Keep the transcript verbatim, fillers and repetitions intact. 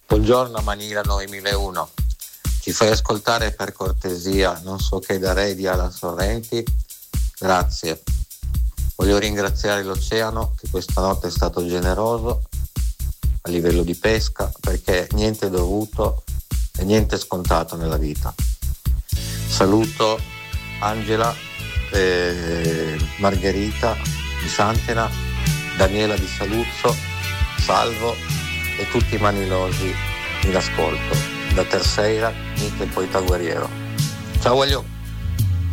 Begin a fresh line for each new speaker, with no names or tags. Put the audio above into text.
Buongiorno Manila novemilauno, ci fai ascoltare per cortesia Non so che darei di Alan Sorrenti? Grazie. Voglio ringraziare l'oceano che questa notte è stato generoso a livello di pesca, perché niente è dovuto e niente è scontato nella vita. Saluto Angela, eh, Margherita di Santena, Daniela di Saluzzo, Salvo e tutti i manilosi in ascolto. Da Terceira, Michel Poeta Guerriero. Ciao Guaglio.